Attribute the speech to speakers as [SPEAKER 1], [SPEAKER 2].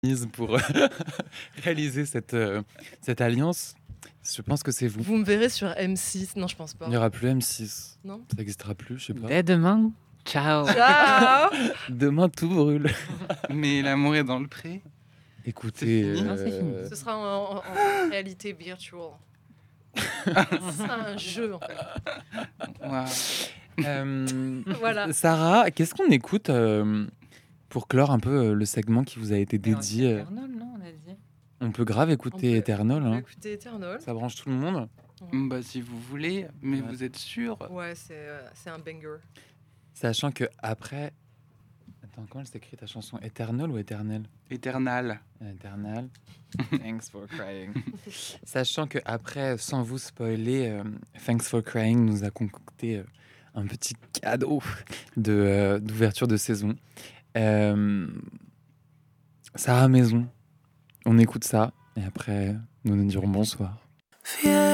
[SPEAKER 1] mise pour réaliser cette alliance. Je pense que c'est vous.
[SPEAKER 2] Vous me verrez sur M6. Non, je pense pas.
[SPEAKER 1] Il n'y aura plus M6.
[SPEAKER 2] Non.
[SPEAKER 1] Ça n'existera plus, je sais pas.
[SPEAKER 3] Dès demain. Ciao.
[SPEAKER 2] Ciao.
[SPEAKER 1] Demain, tout brûle.
[SPEAKER 4] Mais l'amour est dans le pré.
[SPEAKER 1] Écoutez,
[SPEAKER 4] C'est fini.
[SPEAKER 3] Non, c'est fini.
[SPEAKER 2] Ce sera en réalité virtual. C'est un jeu, en fait.
[SPEAKER 4] Waouh.
[SPEAKER 2] Voilà.
[SPEAKER 1] Sarah, qu'est-ce qu'on écoute pour clore un peu le segment qui vous a été dédié
[SPEAKER 3] Eternal, non, on a dit.
[SPEAKER 1] On peut grave écouter
[SPEAKER 2] On peut-
[SPEAKER 1] Eternal. Hein.
[SPEAKER 2] Écoutez, Eternal.
[SPEAKER 1] Ça branche tout le monde.
[SPEAKER 4] Bah, si vous voulez, mais
[SPEAKER 1] Ouais.
[SPEAKER 4] vous êtes sûr?
[SPEAKER 2] Ouais, c'est un banger.
[SPEAKER 1] Sachant que après. Attends, comment elle s'écrit ta chanson? Eternal ou Éternel?
[SPEAKER 4] Éternal.
[SPEAKER 1] Eternal. Thanks for crying. Sachant que après, sans vous spoiler, Thanks for crying nous a concocté un petit cadeau d'ouverture de saison. Sarah Maison. On écoute ça et après, nous nous dirons bonsoir.